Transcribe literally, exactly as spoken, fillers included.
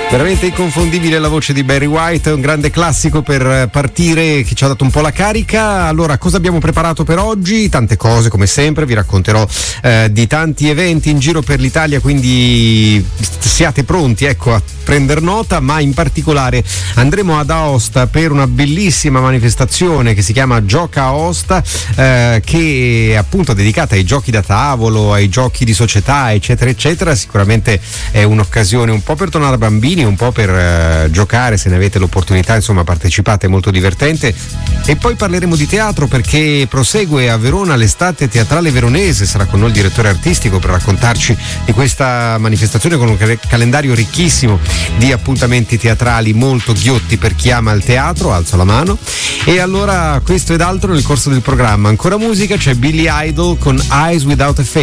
Veramente inconfondibile la voce di Barry White, un grande classico per partire che ci ha dato un po' la carica. Allora, cosa abbiamo preparato per oggi? Tante cose come sempre, vi racconterò eh, di tanti eventi in giro per l'Italia, quindi siate pronti, ecco, a prendere nota, ma in particolare andremo ad Aosta per una bellissima manifestazione che si chiama Gioca Aosta, eh, che è appunto dedicata ai giochi da tavolo, ai giochi di società, eccetera eccetera. Sicuramente è un'occasione un po' per tornare bambini, un po' per uh, giocare, se ne avete l'opportunità, insomma partecipate, è molto divertente. E poi parleremo di teatro perché prosegue a Verona l'estate teatrale veronese, sarà con noi il direttore artistico per raccontarci di questa manifestazione con un cal- calendario ricchissimo di appuntamenti teatrali molto ghiotti per chi ama il teatro, alzo la mano. E allora questo ed altro nel corso del programma. Ancora musica, c'è Billy Idol con Eyes Without a Face.